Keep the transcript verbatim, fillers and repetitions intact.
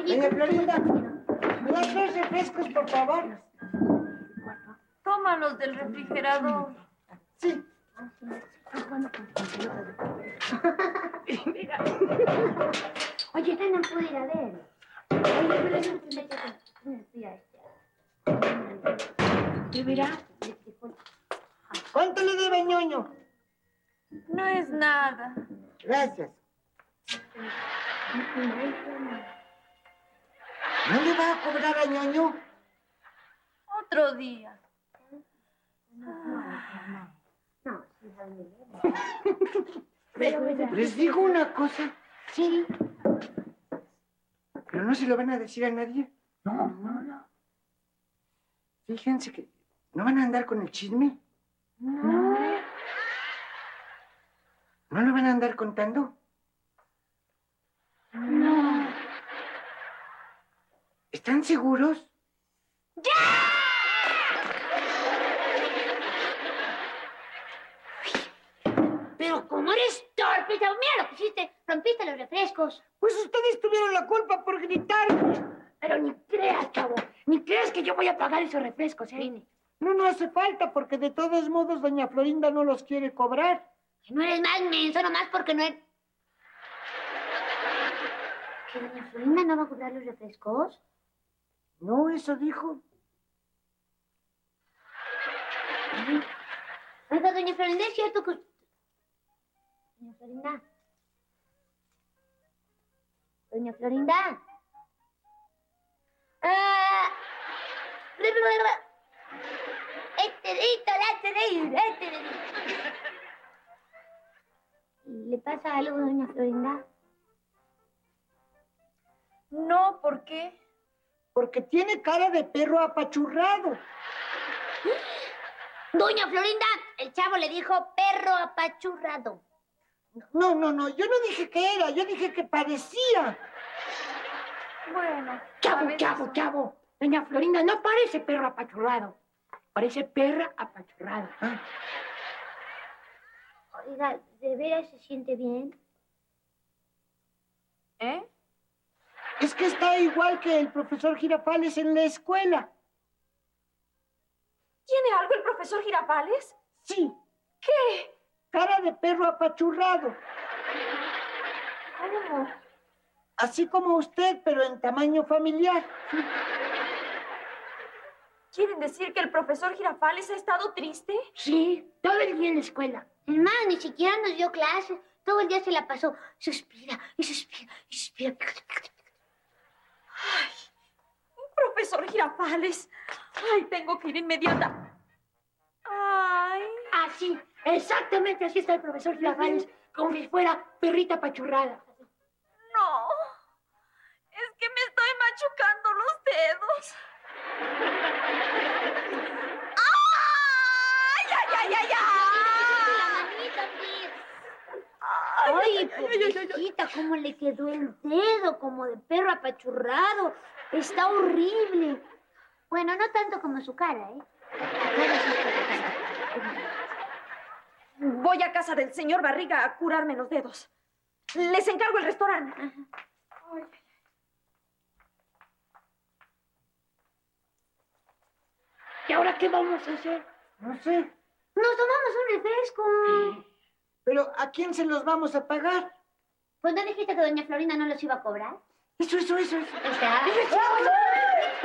Doña Florinda, ¿me das tres refrescos, por favor? Tómalos del refrigerador. Sí. Mira. Oye, no puedo ir a ver. Oye, pero eso se mete con... ¿Qué verá? ¿Cuánto le debe, ñoño? No es nada. Gracias. ¿No le va a cobrar a ñoño? Otro día. No, Les digo una cosa. Sí. Pero no se lo van a decir a nadie. No, no, no. Fíjense que no van a andar con el chisme. No. ¿No lo van a andar contando? No. ¿Están seguros? ¡Ya! Pero como eres torpe, mira lo que hiciste. Rompiste los refrescos. Pues ustedes tuvieron la culpa por gritar. Pero ni creas, chavo. Ni creas que yo voy a pagar esos refrescos, ¿eh? No, no hace falta, porque de todos modos doña Florinda no los quiere cobrar. Que no eres más menso, nomás porque no eres... ¿Que doña Florinda no va a cobrar los refrescos? No, eso dijo. Oiga, doña Florinda, ¿es cierto que... Doña Florinda. Doña Florinda. Ah... Este dedito, este dedito, este dedito. ¿Le pasa algo, doña Florinda? No, ¿por qué? Porque tiene cara de perro apachurrado. Doña Florinda, el chavo le dijo perro apachurrado. No, no, no, yo no dije que era, yo dije que parecía. Bueno. Chavo, chavo, chavo. Doña Florinda no parece perro apachurrado. Parece perra apachurrada. Ah. Oiga, ¿de veras se siente bien? ¿Eh? Es que está igual que el profesor Girafales en la escuela. ¿Tiene algo el profesor Girafales? Sí, ¿Qué? cara de perro apachurrado. ¿Cómo? Así como usted, pero en tamaño familiar. ¿Quieren decir que el profesor Girafales ha estado triste? Sí, todo el día en la escuela. Es más, ni siquiera nos dio clases. Todo el día se la pasó. Suspira y suspira y suspira. Ay, profesor Girafales. Ay, tengo que ir inmediata. Ay. Así, exactamente así está el profesor Girafales, como si fuera perrita apachurrada. No. Es que me estoy machucando los dedos. ¡Ay, ay, ay, ay, ay! Ay, pobrecita, cómo le quedó el dedo, como de perro apachurrado. Está horrible. Bueno, no tanto como su cara, ¿eh? Voy a casa del señor Barriga a curarme los dedos. Les encargo el restaurante. Ay. ¿Y ahora qué vamos a hacer? No sé, Nos tomamos un refresco. pero ¿a quién se los vamos a pagar? ¿Pues no dijiste que doña Florinda no los iba a cobrar? Eso, eso, eso, eso. Está. ¡Vamos,